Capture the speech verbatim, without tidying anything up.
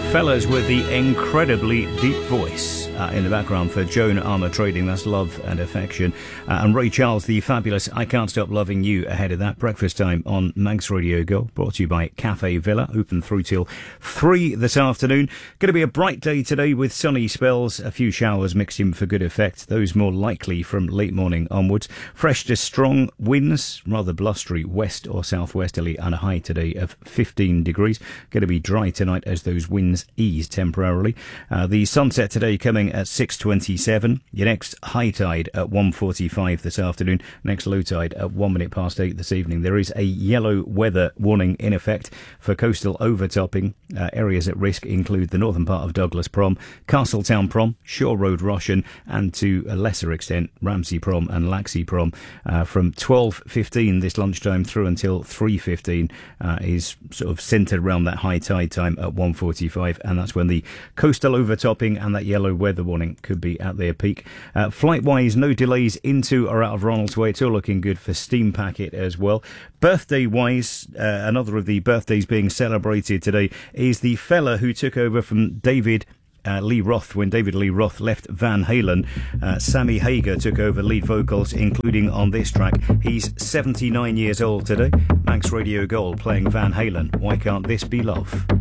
Fellas with the incredibly deep voice uh, in the background for Joan Armour Trading. That's Love and Affection. Uh, and Ray Charles, the fabulous I Can't Stop Loving You, ahead of that. Breakfast time on Manx Radio Go, brought to you by Cafe Villa, open through till three this afternoon. Going to be a bright day today with sunny spells, a few showers mixed in for good effect, those more likely from late morning onwards. Fresh to strong winds, rather blustery west or southwesterly, and a high today of fifteen degrees. Going to be dry tonight as those winds ease temporarily. Uh, the sunset today coming at six twenty-seven. Your next high tide at one forty-five this afternoon. Next low tide at one minute past eight this evening. There is a yellow weather warning in effect for coastal overtopping. Uh, areas at risk include the northern part of Douglas Prom, Castletown Prom, Shore Road Roshan, and to a lesser extent Ramsey Prom and Laxey Prom. Uh, from twelve fifteen this lunchtime through until three fifteen uh, is sort of centred around that high tide time at one forty-five. And that's when the coastal overtopping and that yellow weather warning could be at their peak. Uh, flight-wise, no delays into or out of Ronaldsway. It's all looking good for Steam Packet as well. Birthday-wise, uh, another of the birthdays being celebrated today is the fella who took over from David Uh, Lee Roth when David Lee Roth left Van Halen. uh, Sammy Hagar took over lead vocals, including on this track. He's seventy-nine years old today. Manx Radio Gold playing Van Halen, Why Can't This Be Love?